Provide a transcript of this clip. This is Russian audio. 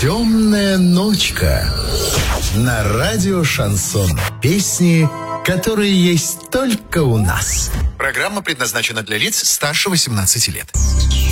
Темная ночка. На радио Шансон. Песни, которые есть только у нас. Программа предназначена для лиц старше 18 лет.